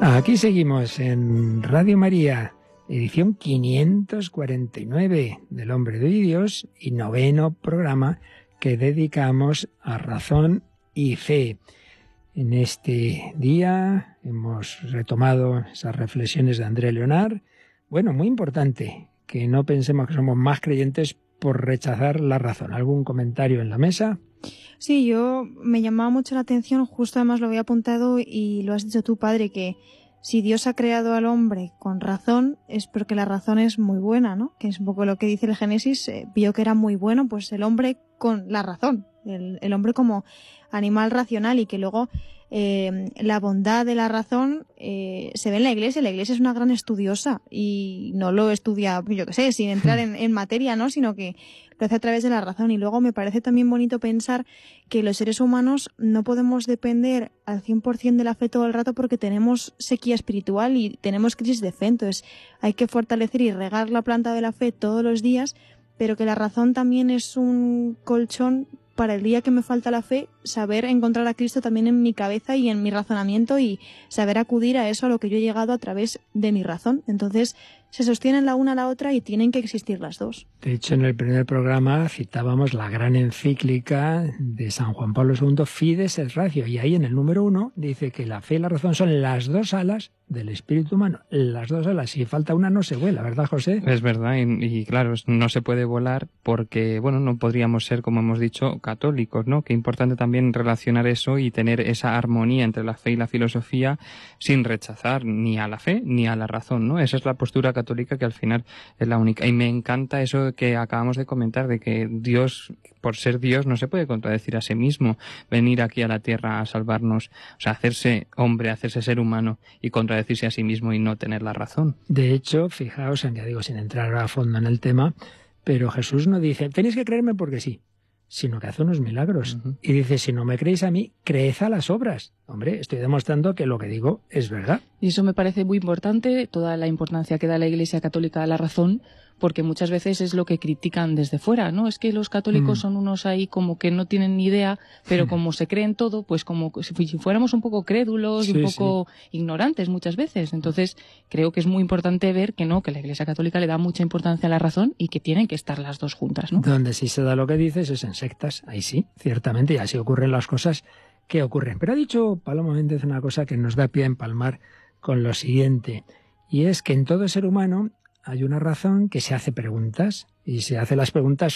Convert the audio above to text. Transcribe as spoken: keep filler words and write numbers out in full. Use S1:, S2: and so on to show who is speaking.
S1: Aquí seguimos en Radio María, edición quinientos cuarenta y nueve del Hombre de Dios y noveno programa que dedicamos a razón y fe. En este día hemos retomado esas reflexiones de André Leonard. Bueno, muy importante que no pensemos que somos más creyentes por rechazar la razón. ¿Algún comentario en la mesa?
S2: Sí, yo me llamaba mucho la atención, justo además lo había apuntado y lo has dicho tú, padre, que si Dios ha creado al hombre con razón es porque la razón es muy buena, ¿no? Que es un poco lo que dice el Génesis, eh, vio que era muy bueno, pues el hombre con la razón, el, el hombre como animal racional, y que luego eh, la bondad de la razón eh, se ve en la Iglesia. La Iglesia es una gran estudiosa y no lo estudia, yo qué sé, sin entrar en, en materia, ¿no? Sino que lo hace a través de la razón. Y luego me parece también bonito pensar que los seres humanos no podemos depender al cien por ciento de la fe todo el rato porque tenemos sequía espiritual y tenemos crisis de fe. Entonces hay que fortalecer y regar la planta de la fe todos los días, pero que la razón también es un colchón para el día que me falta la fe, saber encontrar a Cristo también en mi cabeza y en mi razonamiento y saber acudir a eso a lo que yo he llegado a través de mi razón. Entonces se sostienen la una a la otra y tienen que existir las dos.
S1: De hecho, en el primer programa citábamos la gran encíclica de San Juan Pablo segundo, Fides et Ratio, y ahí en el número uno dice que la fe y la razón son las dos alas del espíritu humano. Las dos alas, si falta una no se vuela, ¿verdad, José?
S3: Es verdad, y, y claro, no se puede volar porque, bueno, no podríamos ser, como hemos dicho, católicos, ¿no? Qué importante también relacionar eso y tener esa armonía entre la fe y la filosofía sin rechazar ni a la fe ni a la razón, ¿no? Esa es la postura católica que al final es la única. Y me encanta eso que acabamos de comentar, de que Dios, por ser Dios, no se puede contradecir a sí mismo, venir aquí a la tierra a salvarnos, o sea, hacerse hombre, hacerse ser humano y contradecirse a sí mismo y no tener la razón.
S1: De hecho, fijaos, ya digo, sin entrar a fondo en el tema, pero Jesús no dice, tenéis que creerme porque sí, sino que hace unos milagros. Uh-huh. Y dice, si no me creéis a mí, creed a las obras. Hombre, estoy demostrando que lo que digo es verdad.
S4: Y eso me parece muy importante, toda la importancia que da la Iglesia Católica a la razón, porque muchas veces es lo que critican desde fuera, ¿no? Es que los católicos mm. son unos ahí como que no tienen ni idea, pero como se creen todo, pues como si fuéramos un poco crédulos y sí, un poco sí. ignorantes muchas veces. Entonces, creo que es muy importante ver que no, que la Iglesia Católica le da mucha importancia a la razón y que tienen que estar las dos juntas, ¿no?
S1: Donde sí se da lo que dices es en sectas, ahí sí, ciertamente, y así ocurren las cosas que ocurren. Pero ha dicho Paloma Méndez una cosa que nos da pie a empalmar con lo siguiente, y es que en todo ser humano hay una razón que se hace preguntas, y se hace las preguntas